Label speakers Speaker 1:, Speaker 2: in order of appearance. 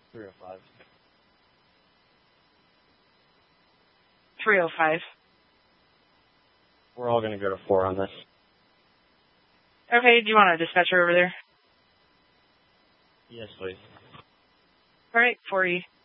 Speaker 1: 305.
Speaker 2: 305.
Speaker 1: We're all going to go to 4 on this.
Speaker 2: Okay, do you want a dispatcher over there?
Speaker 1: Yes, please.
Speaker 2: All right, 4E.